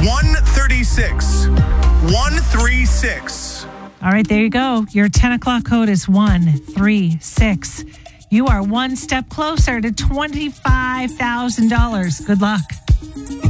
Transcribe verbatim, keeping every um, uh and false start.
one thirty-six. one thirty-six. All right, there you go. Your ten o'clock code is one three six. You are one step closer to twenty-five thousand dollars. Good luck.